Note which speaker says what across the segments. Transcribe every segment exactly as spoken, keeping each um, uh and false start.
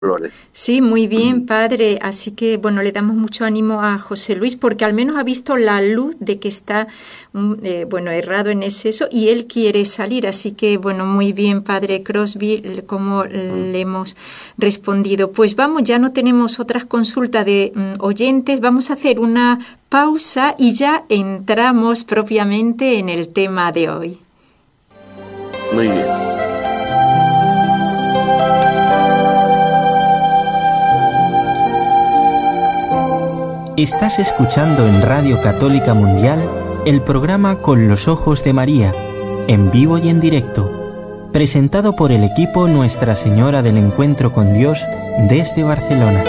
Speaker 1: Dolores.
Speaker 2: Sí, muy bien, padre. Así que, bueno, le damos mucho ánimo a José Luis porque al menos ha visto la luz de que está, eh, bueno, errado en exceso y él quiere salir. Así que, bueno, muy bien, padre Crosby, como le hemos respondido. Pues vamos, ya no tenemos otras consultas de um, oyentes. Vamos a hacer una pausa y ya entramos propiamente en el tema de hoy.
Speaker 1: Muy bien.
Speaker 3: Estás escuchando en Radio Católica Mundial el programa Con los Ojos de María, en vivo y en directo, presentado por el equipo Nuestra Señora del Encuentro con Dios desde Barcelona.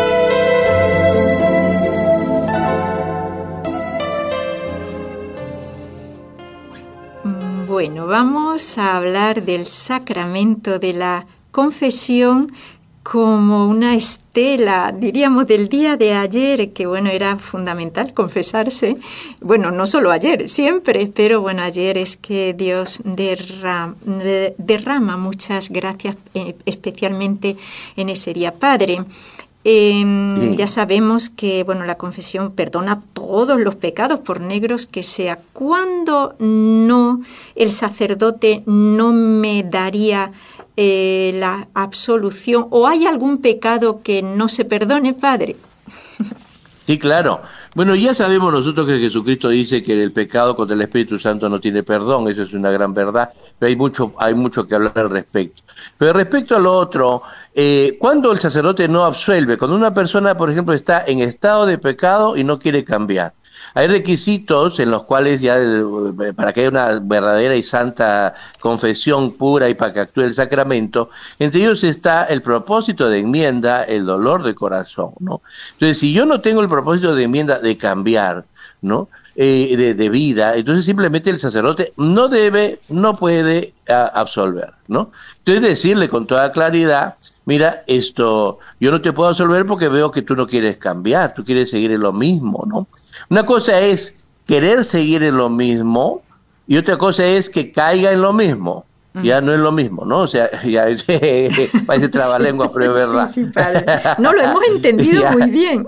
Speaker 2: Bueno, vamos a hablar del sacramento de la confesión como una estela, diríamos, del día de ayer, que bueno, era fundamental confesarse. Bueno, no solo ayer, siempre, pero bueno, ayer es que Dios derrama, derrama muchas gracias, eh, especialmente en ese día. Padre, eh, sí. Ya sabemos que bueno, la confesión perdona todos los pecados, por negros que sea. ¿Cuándo no el sacerdote no me daría Eh, la absolución, o hay algún pecado que no se perdone, padre?
Speaker 1: Sí, claro. Bueno, ya sabemos nosotros que Jesucristo dice que el pecado contra el Espíritu Santo no tiene perdón, eso es una gran verdad, pero hay mucho, hay mucho que hablar al respecto. Pero respecto a lo otro, eh, cuando el sacerdote no absuelve, cuando una persona, por ejemplo, está en estado de pecado y no quiere cambiar, hay requisitos en los cuales ya para que haya una verdadera y santa confesión pura y para que actúe el sacramento, entre ellos está el propósito de enmienda, el dolor de corazón, ¿no? Entonces, si yo no tengo el propósito de enmienda de cambiar, ¿no? Eh, de, de vida, entonces simplemente el sacerdote no debe, no puede a, absolver, ¿no? Entonces decirle con toda claridad, mira, esto, yo no te puedo absolver porque veo que tú no quieres cambiar, tú quieres seguir en lo mismo, ¿no? Una cosa es querer seguir en lo mismo y otra cosa es que caiga en lo mismo. Ya no es lo mismo, ¿no? O sea, ya parece trabalengua, sí, pero es verdad.
Speaker 2: Sí, sí, padre. No, lo hemos entendido ya, muy bien.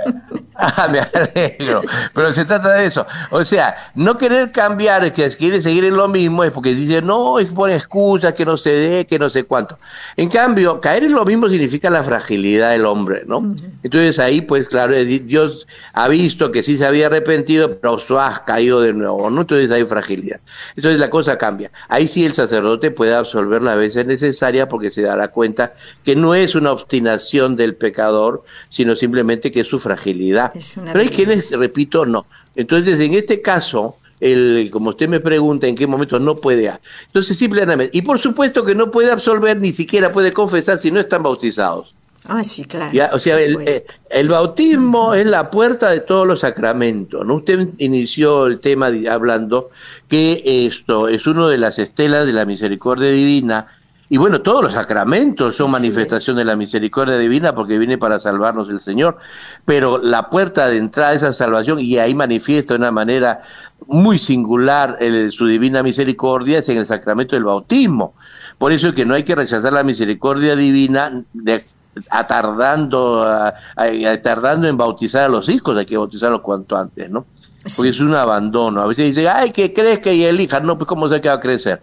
Speaker 1: Ah, me alegro. Pero se trata de eso. O sea, no querer cambiar, es que quiere seguir en lo mismo, es porque dice, no, es por excusas, que no se dé, que no sé cuánto. En cambio, caer en lo mismo significa la fragilidad del hombre, ¿no? Uh-huh. Entonces ahí, pues claro, Dios ha visto que sí se había arrepentido, pero tú has caído de nuevo, ¿no? Entonces hay fragilidad. Entonces la cosa cambia. Ahí sí el sacerdote puede absolver las veces necesarias porque se dará cuenta que no es una obstinación del pecador, sino simplemente que es su fragilidad. Es Pero hay quienes, repito, no. Entonces, en este caso, el, como usted me pregunta en qué momento no puede, entonces simplemente, y por supuesto que no puede absolver, ni siquiera puede confesar si no están bautizados.
Speaker 2: Ah, sí, claro.
Speaker 1: ¿Ya? O sea, el, el, el bautismo uh-huh. es la puerta de todos los sacramentos, ¿no? Usted inició el tema hablando que esto es una de las estelas de la misericordia divina, y bueno, todos los sacramentos son sí, manifestación sí. de la misericordia divina porque viene para salvarnos el Señor, pero la puerta de entrada a esa salvación, y ahí manifiesta de una manera muy singular el, su divina misericordia, es en el sacramento del bautismo. Por eso es que no hay que rechazar la misericordia divina de atardando a, a, a, tardando en bautizar a los hijos, hay que bautizarlos cuanto antes, ¿no? Porque sí. es un abandono. A veces dicen, ay, que crezca y elija, no, pues cómo se va a crecer.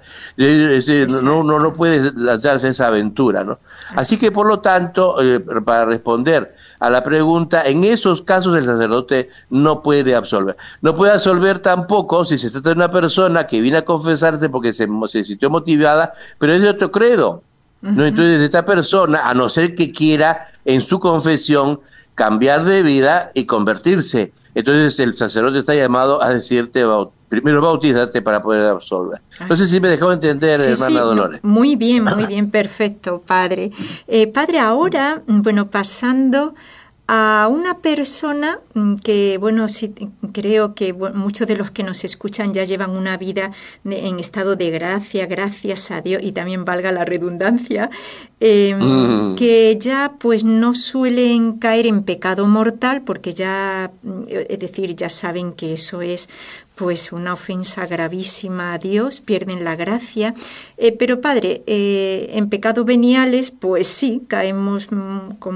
Speaker 1: No, no, no puede lanzarse esa aventura, ¿no? Así, Así que por lo tanto, eh, para responder a la pregunta, en esos casos el sacerdote no puede absolver. No puede absolver tampoco si se trata de una persona que viene a confesarse porque se, se sintió motivada, pero es de otro credo. ¿No? Entonces esta persona, a no ser que quiera en su confesión cambiar de vida y convertirse, entonces el sacerdote está llamado a decirte, primero bautízate para poder absolver. Entonces sí me dejó entender, sí, hermana sí, Dolores.
Speaker 2: No, muy bien, muy bien, perfecto, padre. Eh, padre, ahora, bueno, pasando a una persona que, bueno, sí, creo que bueno, muchos de los que nos escuchan ya llevan una vida de, en estado de gracia, gracias a Dios, y también valga la redundancia, eh, mm. que ya pues no suelen caer en pecado mortal porque ya, es decir, ya saben que eso es pues una ofensa gravísima a Dios, pierden la gracia. Eh, pero Padre, eh, en pecados veniales, pues sí, caemos, como